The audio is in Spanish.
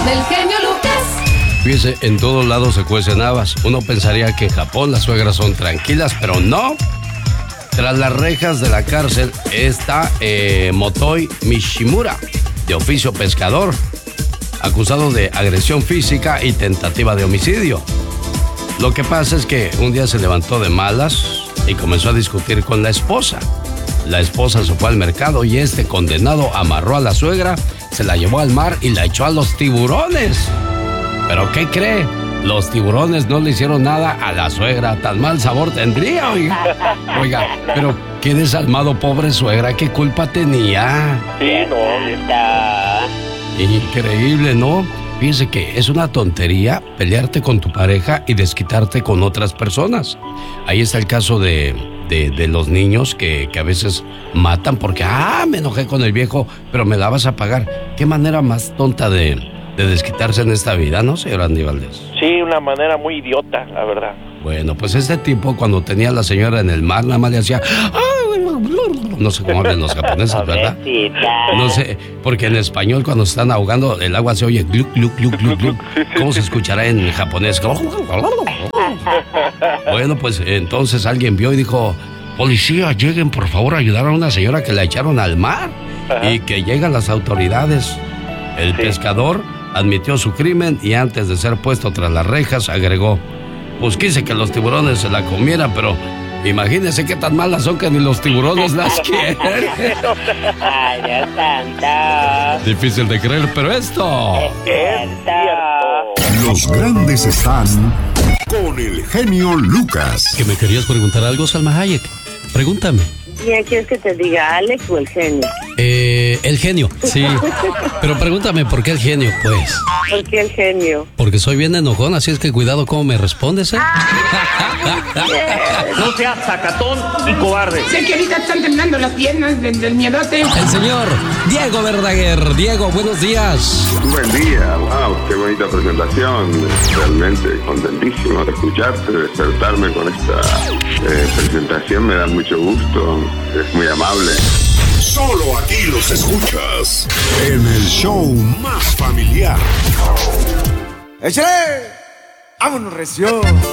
del genio Lucas. Fíjese, en todos lados se cuecen habas. Uno pensaría que en Japón las suegras son tranquilas, pero no. Tras las rejas de la cárcel está Motoi Mishimura, de oficio pescador, acusado de agresión física y tentativa de homicidio. Lo que pasa es que un día se levantó de malas y comenzó a discutir con la esposa. La esposa se fue al mercado y este condenado amarró a la suegra, se la llevó al mar y la echó a los tiburones. ¿Pero qué cree? Los tiburones no le hicieron nada a la suegra. Tan mal sabor tendría, oiga. Oiga, pero qué desalmado, pobre suegra. ¿Qué culpa tenía? Sí, no. Está. Increíble, ¿no? Fíjese que es una tontería pelearte con tu pareja y desquitarte con otras personas. Ahí está el caso de los niños que a veces matan porque, me enojé con el viejo, pero me la vas a pagar. ¿Qué manera más tonta de desquitarse en esta vida, no, señor Andy Valdés? Sí, una manera muy idiota, la verdad. Bueno, pues este tipo, cuando tenía a la señora en el mar, nada más le hacía... No sé cómo hablan los japoneses, ¿verdad? No sé, porque en español cuando se están ahogando, el agua se oye gluc, gluc, gluc, gluc, gluc. ¿Cómo se escuchará en japonés? Bueno, pues entonces alguien vio y dijo... Policía, lleguen por favor a ayudar a una señora que la echaron al mar. Y que llegan las autoridades. El pescador admitió su crimen y antes de ser puesto tras las rejas agregó: pues quise que los tiburones se la comieran, pero imagínense qué tan malas son que ni los tiburones las quieren. Ay, Dios santo. Difícil de creer, pero esto Es cierto. Los grandes están con el genio Lucas. ¿Que me querías preguntar algo, Salma Hayek? Pregúntame. ¿Quién quieres que te diga, Alex o el genio? El genio, sí. Pero pregúntame, ¿por qué el genio, pues? ¿Por qué el genio? Porque soy bien enojón, así es que cuidado cómo me respondes, ¿eh? No seas sacatón y cobarde. Sé que ahorita están temblando las piernas del miedote. El señor Diego Verdaguer. Diego, buenos días. Buen día, wow, qué bonita presentación. Realmente contentísimo de escucharte, de despertarme con esta presentación. Me da mucho gusto, es muy amable. Solo aquí los escuchas en el show más familiar. ¡Échale! ¡Vámonos, recio!